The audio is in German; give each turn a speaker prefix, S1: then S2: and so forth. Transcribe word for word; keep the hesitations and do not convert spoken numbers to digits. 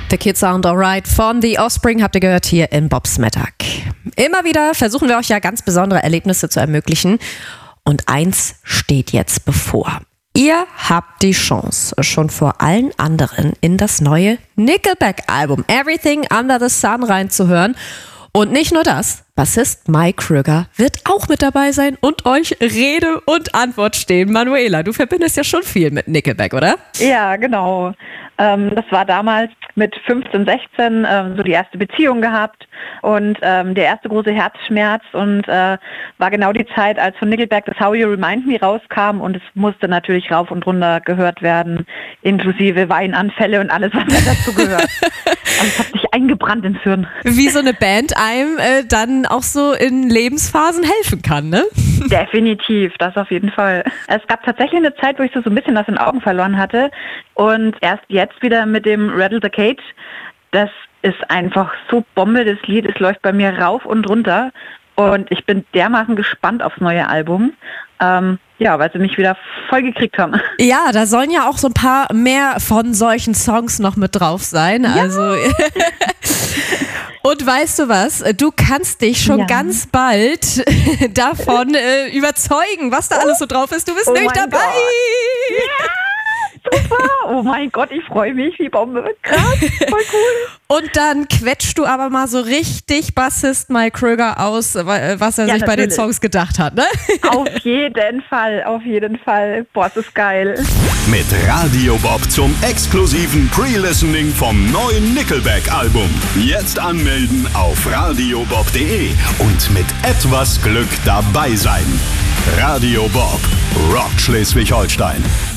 S1: The Kids Aren't Alright von The Offspring habt ihr gehört hier in Bobs Mittag. Immer wieder versuchen wir euch ja ganz besondere Erlebnisse zu ermöglichen. Und eins steht jetzt bevor. Ihr habt die Chance, schon vor allen anderen in das neue Nickelback-Album Everything Under the Sun reinzuhören. Und nicht nur das, Bassist Mike Krüger wird auch mit dabei sein und euch Rede und Antwort stehen. Manuela, du verbindest ja schon viel mit Nickelback, oder?
S2: Ja, genau. Ähm, das war damals mit fünfzehn, sechzehn ähm, so die erste Beziehung gehabt und ähm, der erste große Herzschmerz und äh, war genau die Zeit, als von Nickelback das How You Remind Me rauskam und es musste natürlich rauf und runter gehört werden, inklusive Weinanfälle und alles, was dazu gehört. Also es hat sich eingebrannt ins Hirn.
S1: Wie so eine Band einem äh, dann auch so in Lebensphasen helfen kann, ne?
S2: Definitiv, das auf jeden Fall. Es gab tatsächlich eine Zeit, wo ich so, so ein bisschen aus den Augen verloren hatte und erst jetzt wieder mit dem Rattle the Cage, das ist einfach so Bombe, das Lied, es läuft bei mir rauf und runter und ich bin dermaßen gespannt aufs neue Album. Ähm, ja, weil sie mich wieder voll gekriegt haben.
S1: Ja, da sollen ja auch so ein paar mehr von solchen Songs noch mit drauf sein. Ja. Also und weißt du was? Du kannst dich schon ja. ganz bald davon äh, überzeugen, was da alles so drauf ist. Du bist
S2: oh
S1: nämlich dabei.
S2: Ja, super. Oh mein Gott, ich freue mich wie Bombe. Krass, voll cool.
S1: Und dann quetscht du aber mal so richtig Bassist Mike Krüger aus, was er
S2: ja,
S1: sich natürlich bei den Songs gedacht hat, ne?
S2: Auf jeden Fall, auf jeden Fall. Boah, das ist geil.
S3: Mit Radio Bob zum exklusiven Pre-Listening vom neuen Nickelback-Album. Jetzt anmelden auf radiobob punkt de und mit etwas Glück dabei sein. Radio Bob, Rock Schleswig-Holstein.